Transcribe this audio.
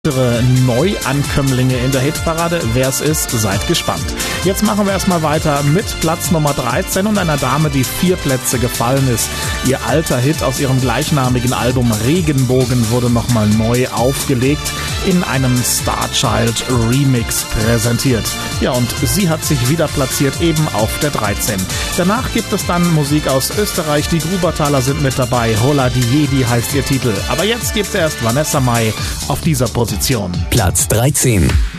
Neuankömmlinge in der Hitparade. Wer es ist, seid gespannt. Jetzt machen wir erstmal weiter mit Platz Nummer 13 und einer Dame, die 4 Plätze gefallen ist. Ihr alter Hit aus ihrem gleichnamigen Album Regenbogen wurde nochmal neu aufgelegt, in einem Starchild Remix präsentiert. Ja, und sie hat sich wieder platziert, eben auf der 13. Danach gibt es dann Musik aus Österreich. Die Grubertaler sind mit dabei. Holla die Jedi heißt ihr Titel. Aber jetzt gibt's erst Vanessa Mai auf dieser Position. Platz 13.